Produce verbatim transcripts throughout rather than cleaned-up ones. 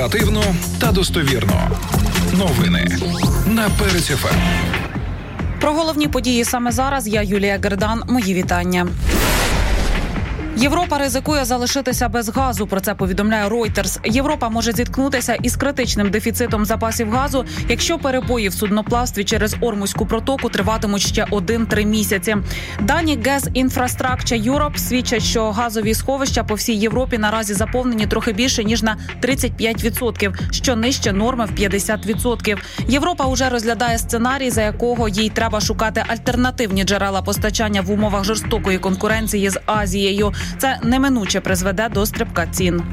Оперативно та достовірно. Новини на Перець еф ем. Про головні події саме зараз я, Юлія Гердан. Мої вітання. Європа ризикує залишитися без газу, про це повідомляє Reuters. Європа може зіткнутися із критичним дефіцитом запасів газу, якщо перебої в судноплавстві через Ормузьку протоку триватимуть ще один-три місяці. Дані Gas Infrastructure Europe свідчать, що газові сховища по всій Європі наразі заповнені трохи більше, ніж на тридцять п'ять відсотків, що нижче норми в п'ятдесят відсотків. Європа уже розглядає сценарій, за якого їй треба шукати альтернативні джерела постачання в умовах жорстокої конкуренції з Азією. Це неминуче призведе до стрибка цін.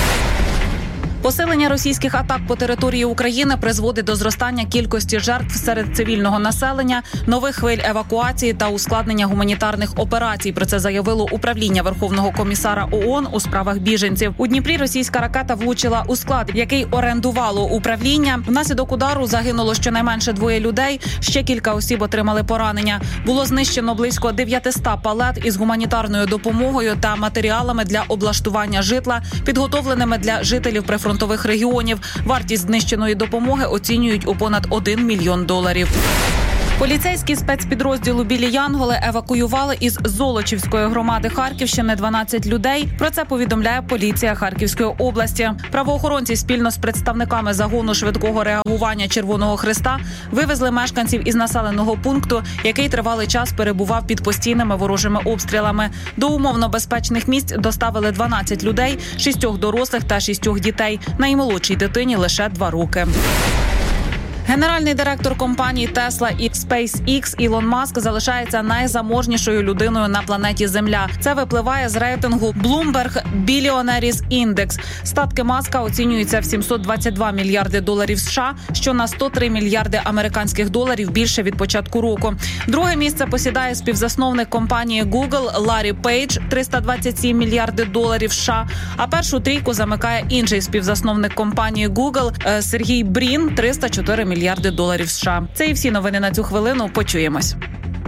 Посилення російських атак по території України призводить до зростання кількості жертв серед цивільного населення, нових хвиль евакуації та ускладнення гуманітарних операцій. Про це заявило управління Верховного комісара ООН у справах біженців. У Дніпрі російська ракета влучила у склад, який орендувало управління. Внаслідок удару загинуло щонайменше двоє людей, ще кілька осіб отримали поранення. Було знищено близько дев'ятсот палет із гуманітарною допомогою та матеріалами для облаштування житла, підготовленими для жителів прифронтових регіонів. Вартість знищеної допомоги оцінюють у понад один мільйон доларів. Поліцейські спецпідрозділу «Білі Янголи» евакуювали із Золочівської громади Харківщини дванадцять людей. Про це повідомляє поліція Харківської області. Правоохоронці спільно з представниками загону швидкого реагування Червоного Хреста вивезли мешканців із населеного пункту, який тривалий час перебував під постійними ворожими обстрілами. До умовно безпечних місць доставили дванадцять людей, шістьох дорослих та шістьох дітей. Наймолодшій дитині лише два роки. Генеральний директор компанії Tesla і SpaceX Ілон Маск залишається найзаможнішою людиною на планеті Земля. Це випливає з рейтингу Bloomberg Billionaires Index. Статки Маска оцінюються в сімсот двадцять два мільярди доларів США, що на сто три мільярди американських доларів більше від початку року. Друге місце посідає співзасновник компанії Google Ларі Пейдж – триста двадцять сім мільярди доларів США. А першу трійку замикає інший співзасновник компанії Google Сергій Брін – триста чотири мільярди доларів США. Це і всі новини на цю хвилину. Почуємось.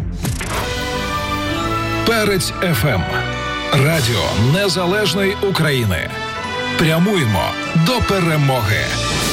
Перець еф ем. Радіо Незалежної України. Прямуємо до перемоги.